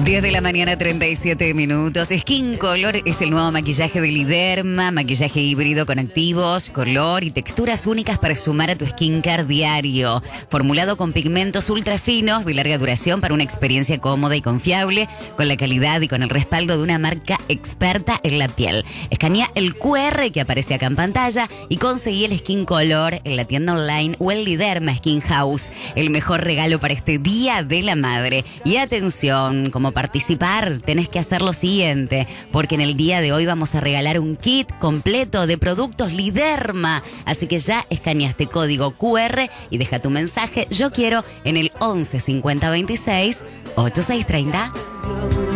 10 de la mañana, 37 minutos. Skin Color es el nuevo maquillaje de Liderma, maquillaje híbrido con activos, color y texturas únicas para sumar a tu skincare diario. Formulado con pigmentos ultra finos de larga duración para una experiencia cómoda y confiable, con la calidad y con el respaldo de una marca experta en la piel. Escanea el QR que aparece acá en pantalla y conseguí el Skin Color en la tienda online o en Liderma Skin House. El mejor regalo para este Día de la Madre. Y atención, como participar tenés que hacer lo siguiente, porque en el día de hoy vamos a regalar un kit completo de productos Liderma. Así que ya escaneaste código QR y deja tu mensaje "Yo quiero" en el 11 50 26 8630.